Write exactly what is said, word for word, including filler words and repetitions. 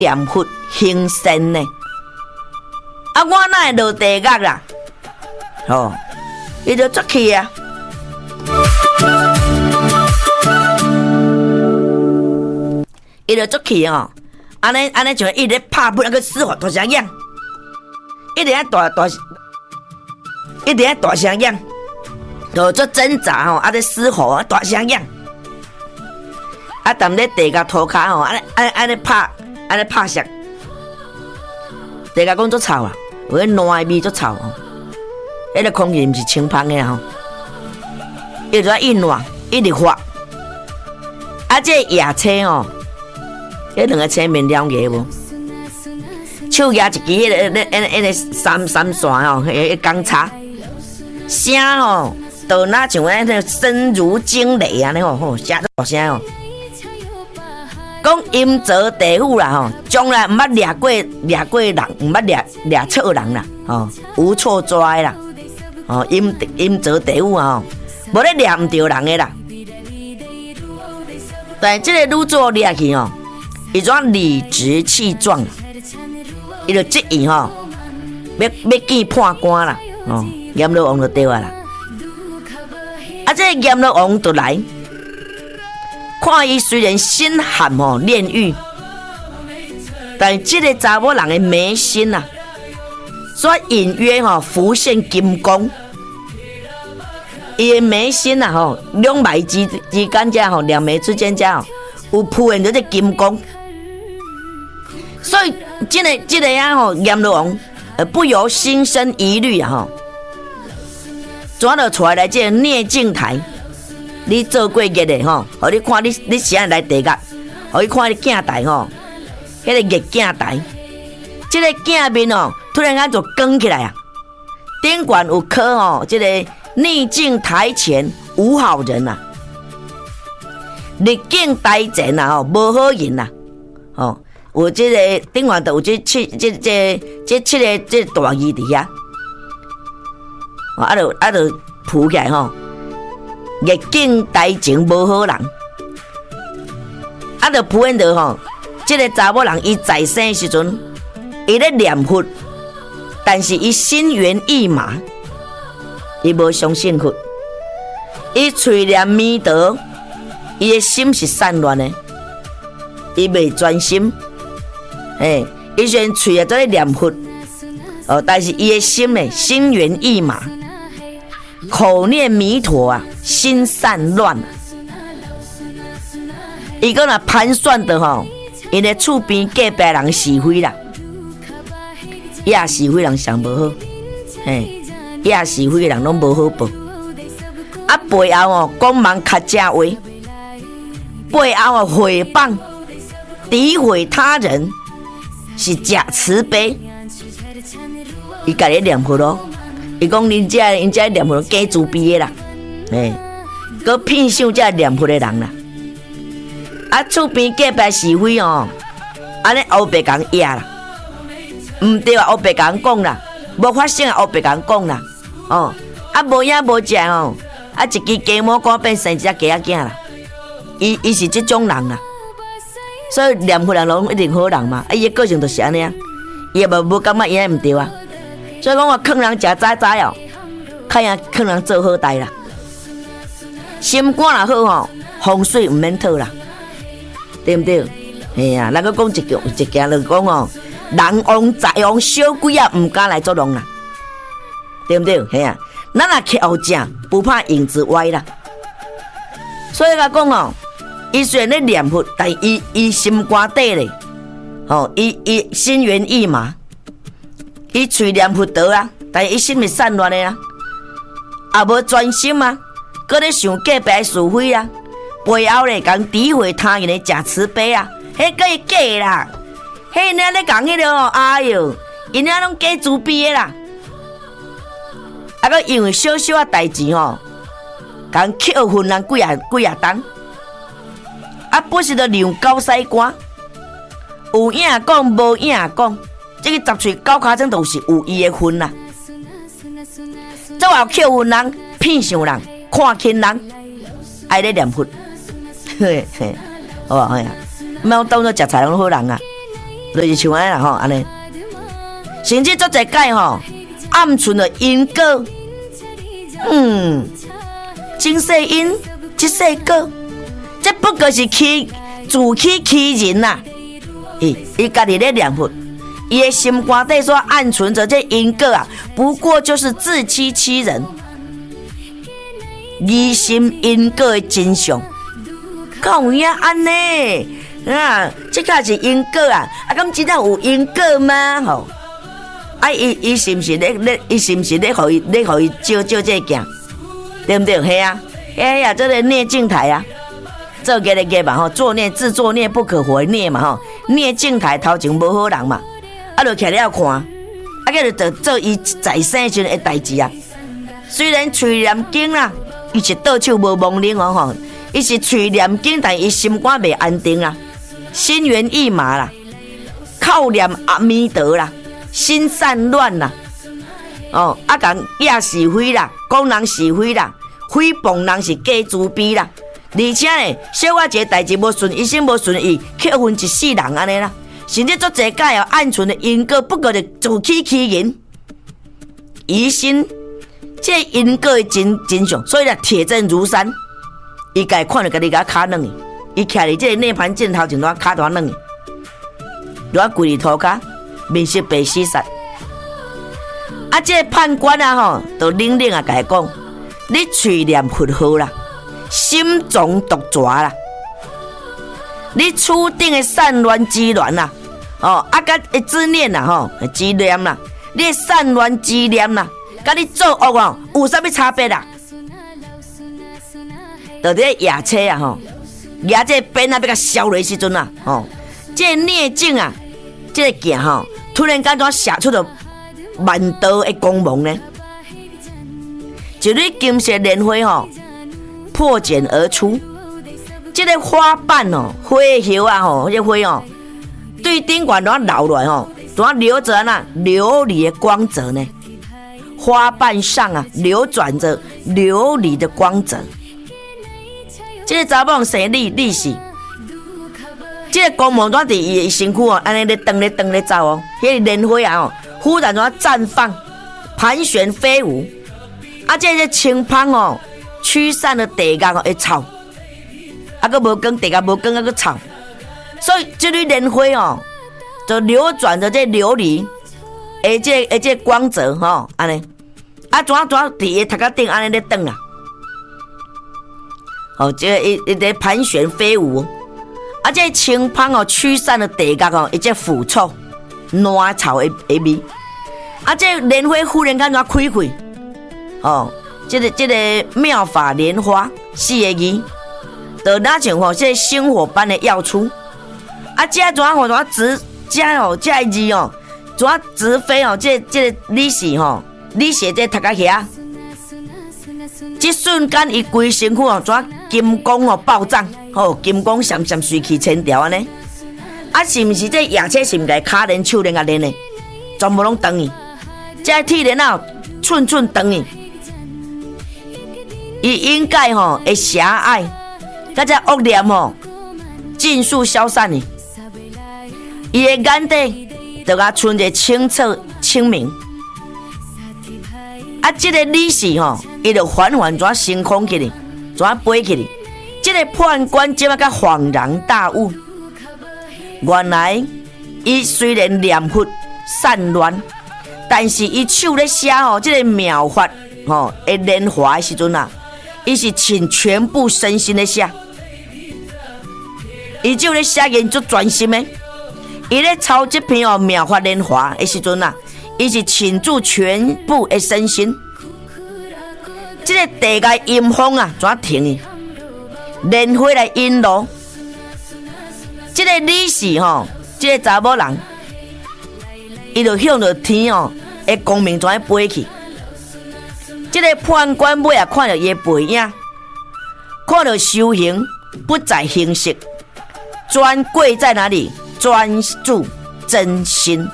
念佛行善呢？啊，我哪会落地狱啦？哦，伊就出去啊。伊就出去哦，安尼安尼像一直拍不那个死活大声样，一直在大大，一直在大声样，就做挣扎吼，啊在死活啊大声样，啊踮咧地甲涂骹吼，安尼安尼安尼拍，安尼拍响，地甲讲做臭啊，有迄烂的味做臭吼，迄个空气毋是清芳的吼，伊就在一暖一直发，啊这野车吼。迄两个车面了解无？手举一支迄个、迄个、迄个三三线哦，迄个钢叉，声吼，就那像安尼声如惊雷安尼吼，吼，声大声哦。讲阴泽地府啦吼，从来毋捌掠过掠过人，毋捌掠掠错人啦，吼，无错抓啦，吼，阴阴泽地府啊吼，无咧掠毋着人的啦。但即个女主掠去吼。伊怎理直气壮，伊就即意吼，要要见判官啦，哦，阎罗王就对啊啦。啊，这阎罗王就来，看伊虽然心寒吼炼狱，但这个查某人的眉心啊，所以隐约吼浮现金光。伊的眉心啊吼，两眉之之间遮吼，两眉之间遮吼，有铺现着这金光。所以，这个这个啊吼，阎罗王呃不由心生疑虑啊吼，怎就出来这个孽镜台？你做过业的吼，互你看你你谁来地狱？互你看你镜台吼，迄、那个业镜台，这个镜面哦，突然间就光起来啊！顶管有刻吼，这个逆境台前无好人呐、啊，逆境台前呐吼，无好人呐、啊，哦。有这个顶完都有这七这这这七个这大字伫遐，啊，就啊就铺起来吼，逆境台前无好人，啊，就铺现着吼，这个查某人伊在生的时阵，伊咧念佛，但是伊心猿意马，伊无相信佛，伊嘴念弥陀，伊的心是散乱的，伊袂专心。诶，伊虽然嘴啊在念佛，哦，但是伊的心呢，心猿意马，口念弥陀啊，心散乱啊。伊个若盘算的吼，因的厝边隔壁人是非啦，伊也是非人上无好，嘿，伊也是非人拢无好报。啊，背后哦，讲忙客家话，背后哦，诽谤、诋毁他人。是假慈悲，伊家己念佛咯。伊讲恁遮因遮念佛假慈悲的啦，诶，佮骗上遮念佛的人啦。啊，厝边隔壁是非哦，安尼后白讲压啦，毋对啊，后白讲讲啦，无发生啊，后白讲讲啦，哦，啊无影无食哦，啊一支鸡毛干变生一只鸡仔囝啦，伊伊是即种人啦。所以念佛人拢一定好人嘛，啊，伊个个性就是安尼啊，伊也无无感觉伊安毋对啊。所以讲我劝人食早早哦，看样劝人做好代啦。心肝若好吼，风水毋免讨啦，对毋对？嘿啊，咱个讲一句一件就讲哦，人旺财旺，小鬼啊毋敢来作弄啦，对毋对？嘿啊，咱若巧正，不怕影子歪啦。所以甲讲哦。伊虽然咧念佛，但伊伊心肝底咧，吼，伊伊心猿意马，伊嘴念佛陀啊，但伊心是散乱的啊，也无专心啊，搁咧想隔壁是非啊，背后咧讲诋毁他人的假慈悲啊，迄个是假啦，迄人咧讲迄个哦，哎哟，因遐拢假慈悲的啦，啊，搁因为小小啊代志吼，讲扣分人几啊几啊档。啊，不是着让狗屎官，有影讲无影讲，这个十喙狗骹针都是有伊的份啦。做后扣分人、骗上人、看轻人，爱咧念佛，嘿嘿，好啊，哎呀，莫当作食菜拢好人啊， 就是像安尼啦吼，安尼。甚至做一届吼，暗存的因果，嗯，今世因，即世果，这不过是欺自欺欺人呐、啊。伊伊家己咧念佛，伊的心肝底所暗存着这因果啊，不过就是自欺欺人，疑心因果的真相。敢有影安尼？啊，这个是因果啊！啊，咁真正有因果吗？吼！啊，伊伊是毋是咧咧？伊是毋是咧？互伊咧？互伊招招这件，对不对？嘿啊，哎呀，这个孽镜台啊，做个咧个嘛吼，作孽自作孽不可活孽嘛吼，孽镜台头前无好人嘛，啊，就徛了看，啊，个就做伊在生时阵的代志啊。虽然嘴念经啦，伊是倒手无忘灵哦吼，伊是嘴念经，但伊心肝袂安定啦，心猿意马啦，靠念阿弥陀啦。心散乱啦，哦，啊，讲惹是非啦，讲人是非啦，诽谤人是假自卑啦，而且呢，小我一个代志无顺，一心无顺意，扣分一世人安尼啦，甚至做一届哦，暗存的因果，不过就自欺欺人，疑心这因果的真真相，所以呢，铁证如山，伊家看到家己甲骹软去，伊徛伫这个涅槃镜头前，拄骹大软去，拄跪伫涂骹。面色白死煞，啊！这个判官啊，吼，就冷冷啊，甲伊讲：你嘴念佛号啦，心中毒蛇啦，你厝顶的散乱之乱啦，哦，啊，甲一执念啦，吼，执念啦，你的散乱之念啦，甲你作恶哦，有啥物差别啦？就伫夜车啊，吼，夜这鞭啊，要甲烧落时阵啊，吼，这孽境啊，这个镜吼。突然间，怎射出了万道的光芒呢？一蕊金色莲花吼破茧而出，这个花瓣哦，花叶啊吼，这花哦，对顶管怎流落来吼，怎流着那琉璃的光泽呢？花瓣上啊，流转着琉璃的光泽。这个查某生利利息。这个光芒怎伫伊身躯哦，安尼咧转咧转咧走哦，迄个莲花啊哦，忽然怎绽放、盘旋飞舞，啊，这个青芳哦，驱散了地角哦的草，啊，个无光地角无光啊个草，所以这缕莲花哦，就流转着这琉璃，而这而这光泽吼，安尼，啊，怎怎伫伊头壳顶安尼咧转啊，哦，这个伊伊在盘旋飞舞。啊，这青芳哦，驱散了地角哦，一只腐臭、烂草的的味。啊，这莲花忽然间怎开开？哦，这个这个妙法莲花四个字，就那像吼，这星火般的耀出。啊，这怎吼怎直，这哦这个字哦，怎直飞哦？这这个你是吼，你是这头壳遐。这瞬间，伊规身躯哦，怎金光哦暴涨，吼金光闪闪，水气千条安尼。啊，是毋是这夜车是毋该骹连手连啊连的，全部拢断去。这铁链啊，寸寸断去。伊应该吼会狭隘，甲这恶念吼尽数消散去。伊的眼底就甲存着清澈清明。啊，这个理事吼，伊就缓缓怎升空起哩，怎飞起哩。这个判官即马甲恍然大悟，原来伊虽然念佛散乱，但是伊手咧写吼，这个妙法吼的莲花的时阵啊，伊是倾全部身心咧写，伊就咧写研究专心的，伊咧抄这篇哦妙法莲花的时阵啊。伊是倾注全部的身心，这个地界阴风啊，怎停去？莲花来引路，这个理事吼，这个查某人，伊就向着天哦，的光明怎飞去？这个判官尾啊，看到伊的背影，看到修行不在形式，专贵在哪里？专注真心。